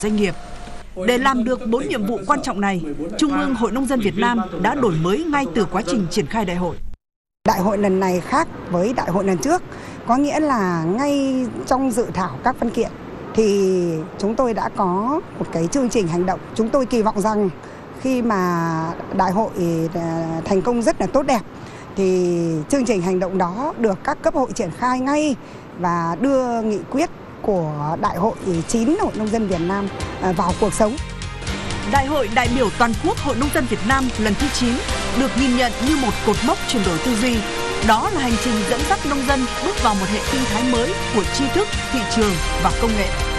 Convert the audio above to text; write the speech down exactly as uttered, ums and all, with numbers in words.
doanh nghiệp. Để làm được bốn nhiệm vụ quan trọng này, Trung ương Hội Nông dân Việt Nam đã đổi mới ngay từ quá trình triển khai đại hội. Đại hội lần này khác với đại hội lần trước, có nghĩa là ngay trong dự thảo các văn kiện thì chúng tôi đã có một cái chương trình hành động. Chúng tôi kỳ vọng rằng khi mà đại hội thành công rất là tốt đẹp thì chương trình hành động đó được các cấp hội triển khai ngay và đưa nghị quyết của Đại hội chín Hội Nông dân Việt Nam vào cuộc sống. Đại hội đại biểu toàn quốc Hội Nông dân Việt Nam lần thứ chín được nhìn nhận như một cột mốc chuyển đổi tư duy. Đó là hành trình dẫn dắt nông dân bước vào một hệ sinh thái mới của tri thức, thị trường và công nghệ.